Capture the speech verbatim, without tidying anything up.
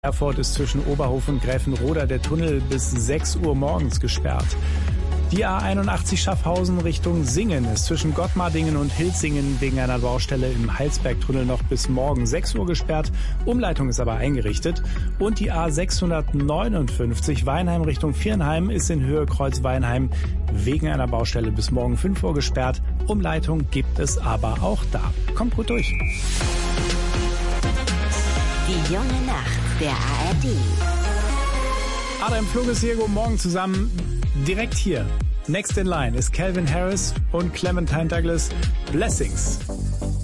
Erfurt ist zwischen Oberhof und Gräfenroda der Tunnel bis sechs Uhr morgens gesperrt. Die A einundachtzig Schaffhausen Richtung Singen ist zwischen Gottmardingen und Hilsingen wegen einer Baustelle im Heilsbergtunnel noch bis morgen sechs Uhr gesperrt. Umleitung ist aber eingerichtet. Und die A sechshundertneunundfünfzig Weinheim Richtung Viernheim ist in Höhe Kreuz-Weinheim wegen einer Baustelle bis morgen fünf Uhr gesperrt. Umleitung gibt es aber auch da. Kommt gut durch. Die junge Nacht der A R D. Adam Flug ist hier, guten Morgen zusammen. Direkt hier, next in line, ist Calvin Harris und Clementine Douglas. Blessings.